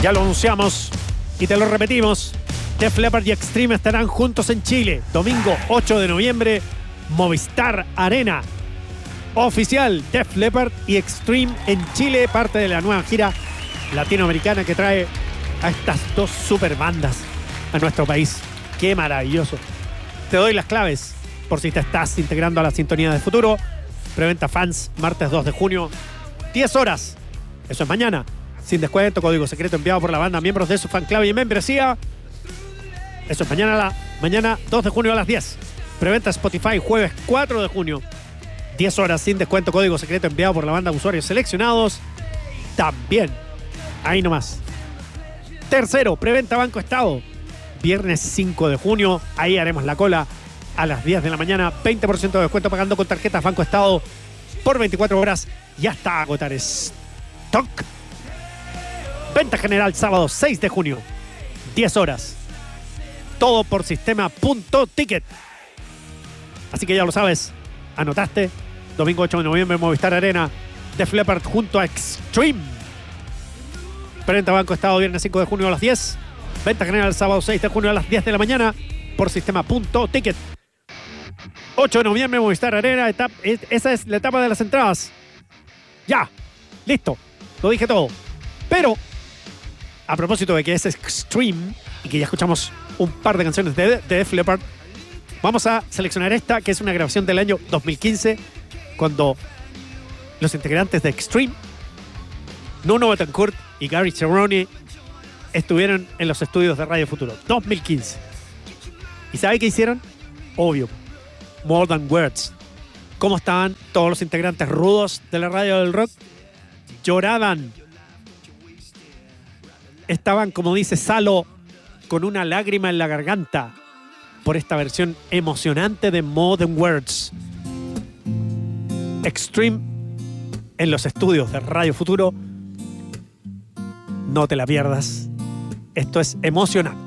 Ya lo anunciamos y te lo repetimos. Def Leppard y Extreme estarán juntos en Chile. Domingo 8 de noviembre, Movistar Arena. Oficial, Def Leppard y Extreme en Chile, parte de la nueva gira latinoamericana que trae a estas dos super bandas a nuestro país. ¡Qué maravilloso! Te doy las claves por si te estás integrando a la sintonía de futuro. Preventa fans, martes 2 de junio, 10 horas. Eso es mañana. Sin descuento, código secreto enviado por la banda, miembros de su fan club y membresía. Eso es mañana 2 de junio a las 10. Preventa Spotify, jueves 4 de junio. 10 horas sin descuento, código secreto enviado por la banda, usuarios seleccionados. También. Ahí nomás. Tercero, preventa Banco Estado. Viernes 5 de junio. Ahí haremos la cola a las 10 de la mañana. 20% de descuento pagando con tarjetas Banco Estado por 24 horas. Ya está a agotar stock. Venta general sábado 6 de junio. 10 horas. Todo por sistema.ticket. Así que ya lo sabes. Anotaste. Domingo 8 de noviembre, Movistar Arena. Def Leppard junto a Extreme. Preventa Banco Estado viernes 5 de junio a las 10. Venta general sábado 6 de junio a las 10 de la mañana por sistema.ticket. 8 de noviembre, Movistar Arena. Esa es la etapa de las entradas. Ya. Listo. Lo dije todo. Pero, a propósito de que es Extreme y que ya escuchamos un par de canciones de Def Leppard, vamos a seleccionar esta, que es una grabación del año 2015, cuando los integrantes de Extreme, Nuno Bettencourt y Gary Cherone, estuvieron en los estudios de Radio Futuro. 2015. ¿Y sabe qué hicieron? Obvio. More Than Words. ¿Cómo estaban todos los integrantes rudos de la radio del rock? Lloraban. Estaban, como dice Salo, con una lágrima en la garganta por esta versión emocionante de More Than Words. Extreme en los estudios de Radio Futuro. No te la pierdas. Esto es emocionante.